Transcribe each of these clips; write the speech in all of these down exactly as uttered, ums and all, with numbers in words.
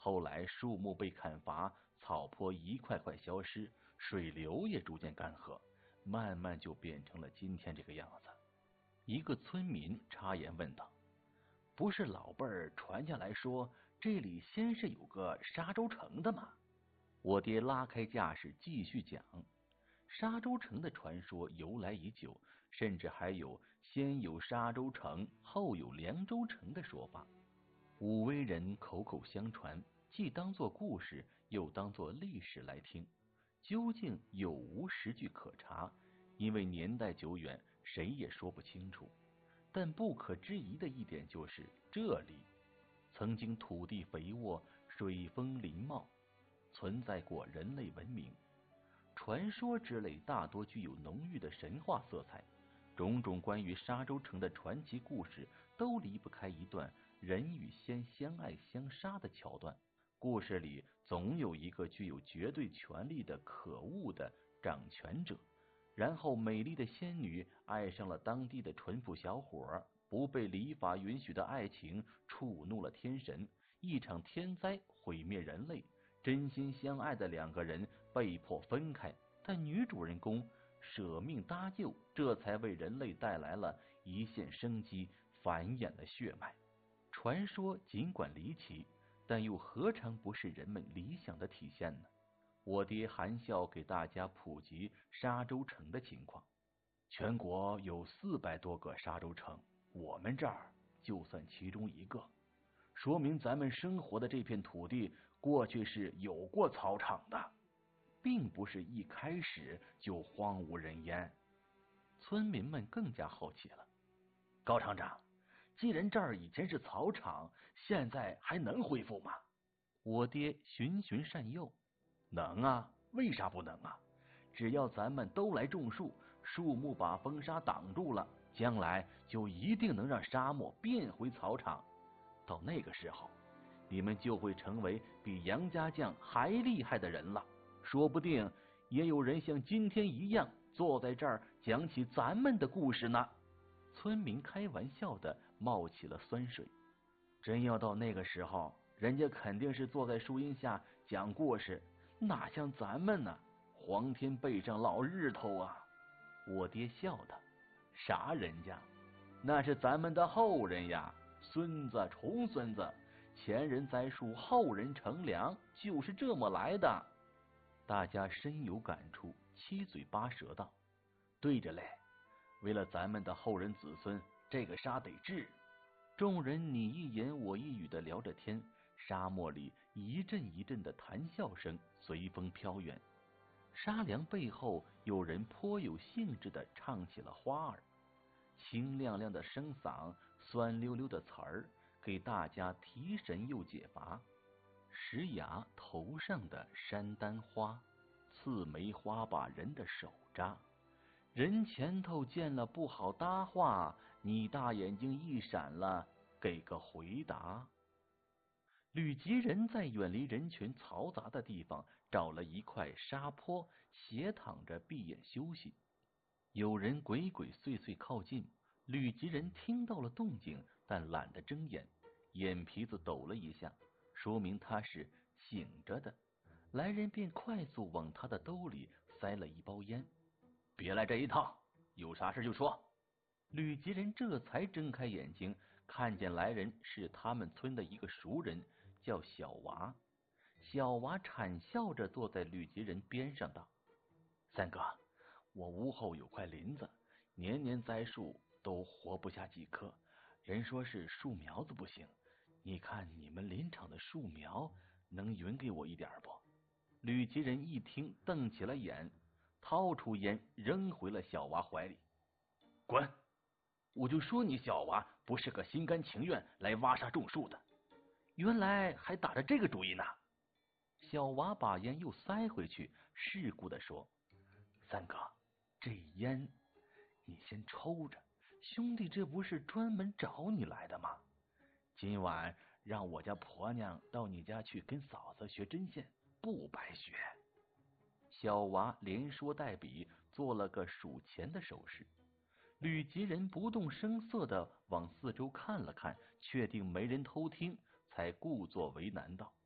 后来树木被砍伐，草坡一块块消失，水流也逐渐干涸，慢慢就变成了今天这个样子。一个村民插言问道：不是老辈儿传下来说这里先是有个沙洲城的吗？我爹拉开架势继续讲，沙洲城的传说由来已久，甚至还有先有沙洲城后有凉州城的说法。武威人口口相传，既当作故事又当作历史来听，究竟有无实据可查？因为年代久远，谁也说不清楚。但不可质疑的一点就是，这里曾经土地肥沃，水丰林茂，存在过人类文明。传说之类大多具有浓郁的神话色彩，种种关于沙洲城的传奇故事都离不开一段人与仙相爱相杀的桥段。故事里总有一个具有绝对权力的可恶的掌权者，然后美丽的仙女爱上了当地的淳朴小伙，不被礼法允许的爱情触怒了天神，一场天灾毁灭人类，真心相爱的两个人被迫分开，但女主人公舍命搭救，这才为人类带来了一线生机，繁衍了血脉。传说尽管离奇，但又何尝不是人们理想的体现呢？我爹含笑给大家普及沙洲城的情况。全国有四百多个沙洲城，我们这儿就算其中一个，说明咱们生活的这片土地过去是有过草场的，并不是一开始就荒无人烟。村民们更加好奇了。高厂长，既然这儿以前是草场，现在还能恢复吗？我爹循循善诱。能啊，为啥不能啊？只要咱们都来种树，树木把风沙挡住了，将来就一定能让沙漠变回草场。到那个时候，你们就会成为比杨家将还厉害的人了，说不定也有人像今天一样坐在这儿讲起咱们的故事呢。村民开玩笑的冒起了酸水。真要到那个时候，人家肯定是坐在树荫下讲故事，哪像咱们呢？皇天背上老日头啊！我爹笑道：啥人家？那是咱们的后人呀，孙子重孙子，前人栽树，后人乘凉，就是这么来的。大家深有感触，七嘴八舌道：对着嘞，为了咱们的后人子孙，这个沙得治。众人你一言我一语的聊着天，沙漠里一阵一阵的谈笑声随风飘远。沙梁背后有人颇有兴致的唱起了花儿，清亮亮的声嗓，酸溜溜的词儿，给大家提神又解乏。石崖头上的山丹花，刺梅花把人的手扎，人前头见了不好搭话，你大眼睛一闪了，给个回答。吕吉人在远离人群嘈杂的地方找了一块沙坡，斜躺着闭眼休息。有人鬼鬼祟祟靠近，吕吉人听到了动静，但懒得睁眼，眼皮子抖了一下，说明他是醒着的。来人便快速往他的兜里塞了一包烟。别来这一套，有啥事就说。吕吉人这才睁开眼睛，看见来人是他们村的一个熟人，叫小娃。小娃惨笑着坐在吕吉人边上道：三哥，我屋后有块林子，年年栽树都活不下几棵，人说是树苗子不行，你看你们林场的树苗能匀给我一点不？吕吉人一听瞪起了眼，掏出烟扔回了小娃怀里。滚！我就说你小娃不是个心甘情愿来挖沙种树的，原来还打着这个主意呢。小娃把烟又塞回去，世故地说：三哥，这烟你先抽着，兄弟这不是专门找你来的吗？今晚让我家婆娘到你家去跟嫂子学针线，不白学。小娃连说带比做了个数钱的手势。吕吉人不动声色地往四周看了看，确定没人偷听，才故作为难道：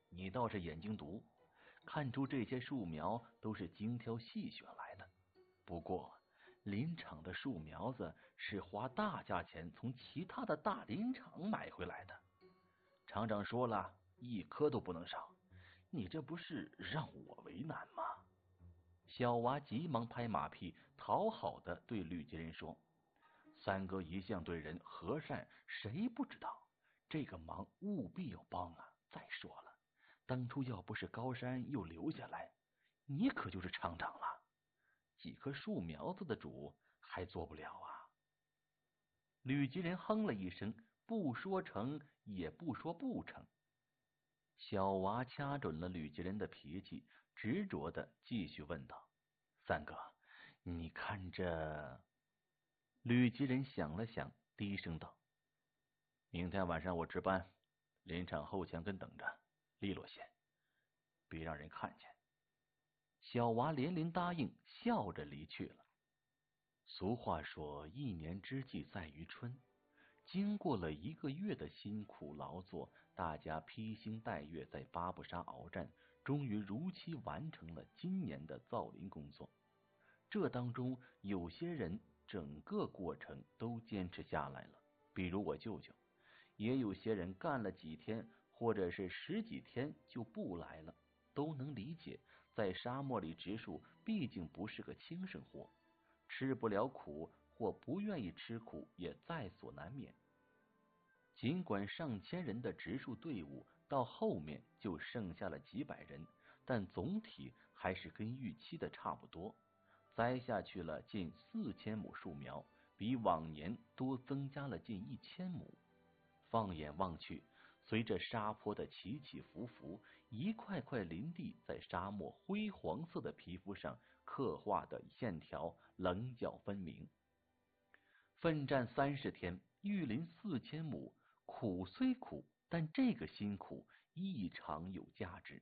你倒是眼睛毒，看出这些树苗都是精挑细选来的。不过林场的树苗子是花大价钱从其他的大林场买回来的，厂长说了，一棵都不能少。你这不是让我为难吗？小娃急忙拍马屁，讨好的对吕吉仁说：“三哥一向对人和善，谁不知道？这个忙务必要帮啊！再说了，当初要不是高山又留下来，你可就是厂长了。几棵树苗子的主还做不了啊！”吕吉仁哼了一声，不说成也不说不成。小娃掐准了吕吉仁的脾气，执着的继续问道：“三哥，你看这……”吕吉仁想了想，低声道：“明天晚上我值班，林场后墙根等着，利落些，别让人看见。”小娃连连答应，笑着离去了。俗话说，一年之计在于春。经过了一个月的辛苦劳作，大家披星戴月在八步沙鏖战，终于如期完成了今年的造林工作。这当中有些人整个过程都坚持下来了，比如我舅舅；也有些人干了几天或者是十几天就不来了，都能理解，在沙漠里植树毕竟不是个轻省活，吃不了苦或不愿意吃苦也在所难免。尽管上千人的植树队伍到后面就剩下了几百人，但总体还是跟预期的差不多，栽下去了近四千亩树苗，比往年多增加了近一千亩。放眼望去，随着沙坡的起起伏伏，一块块林地在沙漠灰黄色的皮肤上刻画的线条棱角分明。奋战三十天，育林四千亩，苦虽苦，但这个辛苦异常有价值。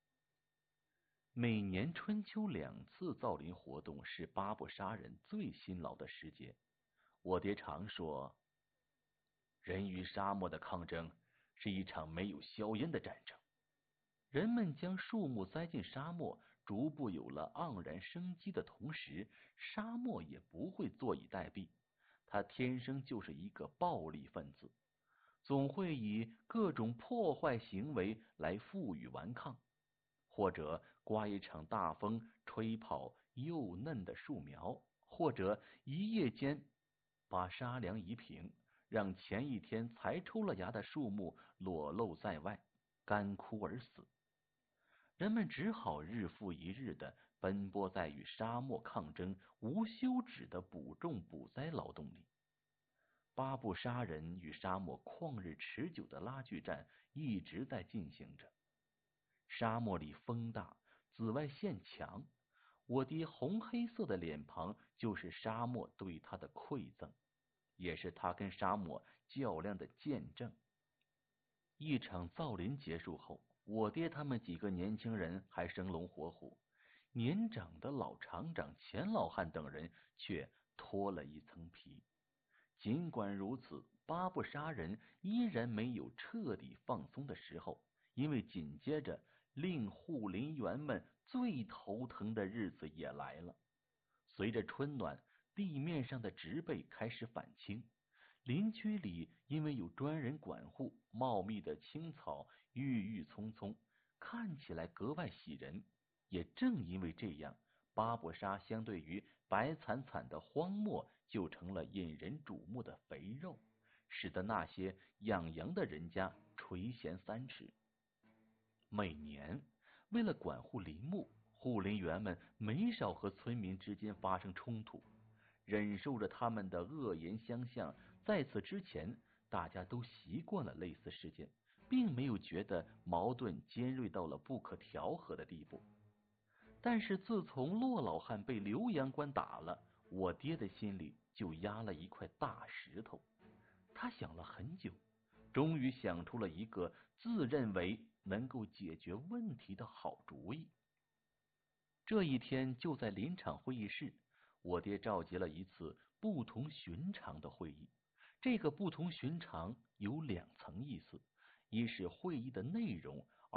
每年春秋两次造林活动是八步沙人最辛劳的时节。我爹常说，人与沙漠的抗争是一场没有硝烟的战争。人们将树木栽进沙漠，逐步有了盎然生机的同时，沙漠也不会坐以待毙。它天生就是一个暴力分子，总会以各种破坏行为来负隅顽抗，或者刮一场大风吹跑幼嫩的树苗，或者一夜间把沙梁移平，让前一天才抽了芽的树木裸露在外，干枯而死。人们只好日复一日的奔波在与沙漠抗争、无休止的补种补栽劳动里。八步沙人与沙漠旷日持久的拉锯战一直在进行着。沙漠里风大，紫外线强，我爹红黑色的脸庞就是沙漠对他的馈赠，也是他跟沙漠较量的见证。一场造林结束后，我爹他们几个年轻人还生龙活虎，年长的老厂长钱老汉等人却脱了一层皮。尽管如此，八步沙人依然没有彻底放松的时候，因为紧接着令护林员们最头疼的日子也来了。随着春暖，地面上的植被开始返青，林区里因为有专人管护，茂密的青草郁郁葱葱，看起来格外喜人。也正因为这样，八步沙相对于白惨惨的荒漠就成了引人瞩目的肥肉，使得那些养羊的人家垂涎三尺。每年为了管护林木，护林员们没少和村民之间发生冲突，忍受着他们的恶言相向。在此之前，大家都习惯了类似事件，并没有觉得矛盾尖锐到了不可调和的地步。但是自从骆老汉被刘阳关打了，我爹的心里就压了一块大石头。他想了很久，终于想出了一个自认为能够解决问题的好主意。这一天，就在林场会议室，我爹召集了一次不同寻常的会议。这个不同寻常有两层意思，一是会议的内容，